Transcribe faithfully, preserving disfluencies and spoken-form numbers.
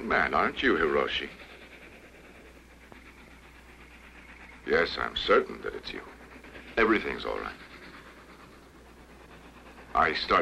own man, aren't you, Hiroshi? Yes, I'm certain that it's you. Everything's all right. I started